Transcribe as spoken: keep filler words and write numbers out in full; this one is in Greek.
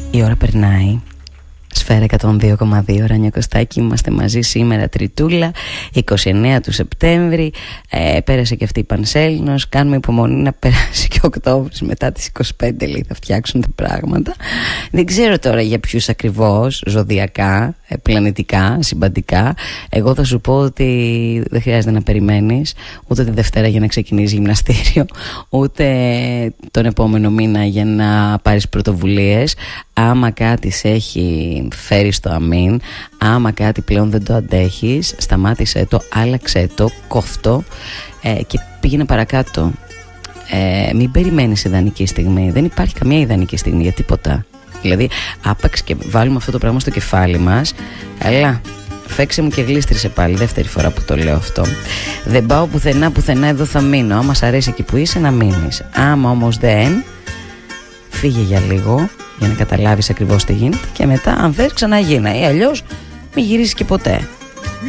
Η ώρα περνάει. Σφαίρα εκατόν δύο κόμμα δύο, Ράνια Κωστάκη, είμαστε μαζί σήμερα Τριτούλα, είκοσι εννέα του Σεπτέμβρη. ε, Πέρασε και αυτή η Πανσέλινος. Κάνουμε υπομονή να περάσει και ο Οκτώβρης. Μετά τις είκοσι πέντε λέει θα φτιάξουν τα πράγματα. Δεν ξέρω τώρα για ποιους ακριβώς, ζωδιακά, πλανητικά, συμπαντικά. Εγώ θα σου πω ότι δεν χρειάζεται να περιμένεις ούτε τη Δευτέρα για να ξεκινήσεις γυμναστήριο, ούτε τον επόμενο μήνα για να πάρεις πρωτοβουλίες. Άμα κάτι σε έχει φέρει στο αμήν, άμα κάτι πλέον δεν το αντέχεις, σταμάτησε το, άλλαξε το, κόφτο ε, και πήγαινε παρακάτω. ε, Μην περιμένεις ιδανική στιγμή. Δεν υπάρχει καμία ιδανική στιγμή για τίποτα. Δηλαδή άπαξ και βάλουμε αυτό το πράγμα στο κεφάλι μας, αλλά φέξε μου και γλίστρισε πάλι. Δεύτερη φορά που το λέω αυτό. Δεν πάω πουθενά, πουθενά, εδώ θα μείνω. Άμα σ' αρέσει εκεί που είσαι να μείνεις. Άμα όμως δεν, φύγε για λίγο για να καταλάβεις ακριβώς τι γίνεται και μετά αν θες ξαναγίνα, ή αλλιώς μην γυρίσεις και ποτέ.